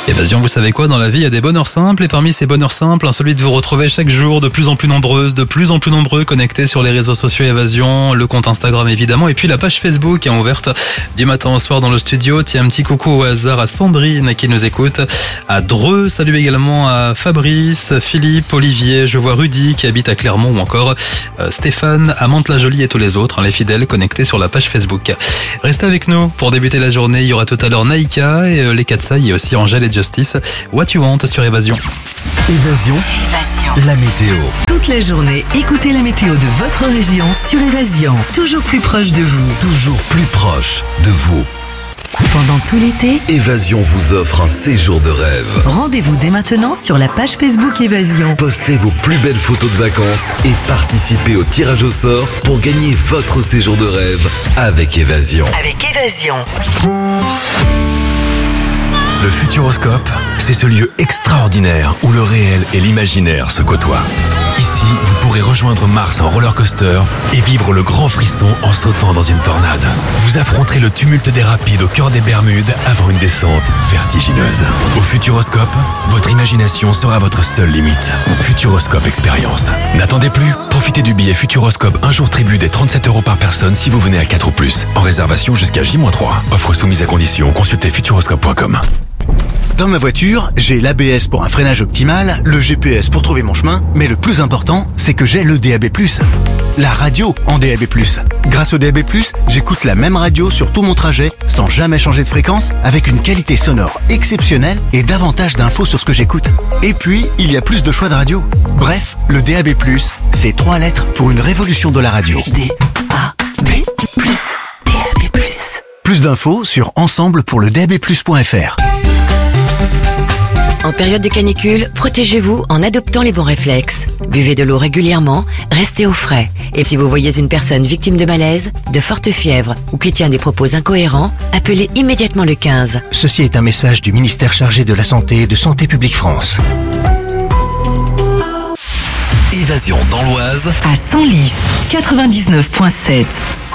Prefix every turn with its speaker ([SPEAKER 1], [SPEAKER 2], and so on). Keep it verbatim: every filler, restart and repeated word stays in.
[SPEAKER 1] Évasion, vous savez quoi, dans la vie, il y a des bonheurs simples, et parmi ces bonheurs simples, celui de vous retrouver chaque jour de plus en plus nombreuses, de plus en plus nombreux connectés sur les réseaux sociaux Évasion, le compte Instagram évidemment, et puis la page Facebook qui est ouverte du matin au soir dans le studio. Tiens, un petit coucou au hasard à Sandrine qui nous écoute, à Dreux, salut également à Fabrice, Philippe, Olivier, je vois Rudy qui habite à Clermont, ou encore euh, Stéphane, à Mantes-la-Jolie et tous les autres, hein, les fidèles connectés sur la page Facebook. Restez avec nous pour débuter la journée, il y aura tout à l'heure Naïka et euh, les Katsai et aussi Angèle et Justice. What You Want sur Évasion.
[SPEAKER 2] Évasion. Évasion. La météo.
[SPEAKER 3] Toute la journée, écoutez la météo de votre région sur Évasion. Toujours plus proche de vous.
[SPEAKER 2] Toujours plus proche de vous.
[SPEAKER 3] Pendant tout l'été,
[SPEAKER 2] Évasion vous offre un séjour de rêve.
[SPEAKER 3] Rendez-vous dès maintenant sur la page Facebook Évasion.
[SPEAKER 2] Postez vos plus belles photos de vacances et participez au tirage au sort pour gagner votre séjour de rêve avec Évasion.
[SPEAKER 3] Avec Évasion.
[SPEAKER 4] Le Futuroscope, c'est ce lieu extraordinaire où le réel et l'imaginaire se côtoient. Ici, vous pourrez rejoindre Mars en roller coaster et vivre le grand frisson en sautant dans une tornade. Vous affronterez le tumulte des rapides au cœur des Bermudes avant une descente vertigineuse. Au Futuroscope, votre imagination sera votre seule limite. Futuroscope Expérience. N'attendez plus, profitez du billet Futuroscope un jour tribut des trente-sept euros par personne si vous venez à quatre ou plus. En réservation jusqu'à J trois. Offre soumise à condition, consultez futuroscope point com.
[SPEAKER 5] Dans ma voiture, j'ai l'A B S pour un freinage optimal, le G P S pour trouver mon chemin, mais le plus important, c'est que j'ai le D A B plus. La radio en D A B plus. Grâce au D A B plus, j'écoute la même radio sur tout mon trajet, sans jamais changer de fréquence, avec une qualité sonore exceptionnelle et davantage d'infos sur ce que j'écoute. Et puis, il y a plus de choix de radio. Bref, le D A B plus, c'est trois lettres pour une révolution de la radio.
[SPEAKER 3] D A B plus. D A B plus.
[SPEAKER 5] Plus d'infos sur ensemble pour le D A B plus point F R.
[SPEAKER 6] En période de canicule, protégez-vous en adoptant les bons réflexes. Buvez de l'eau régulièrement, restez au frais. Et si vous voyez une personne victime de malaise, de forte fièvre ou qui tient des propos incohérents, appelez immédiatement le quinze.
[SPEAKER 7] Ceci est un message du ministère chargé de la Santé et de Santé publique France.
[SPEAKER 2] Évasion dans l'Oise
[SPEAKER 3] À Senlis, quatre-vingt-dix-neuf virgule sept.